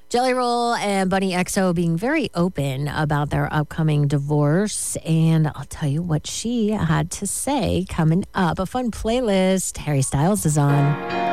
Jelly Roll and Bunny XO being very open about their upcoming divorce. And I'll tell you what she had to say coming up. A fun playlist Harry Styles is on.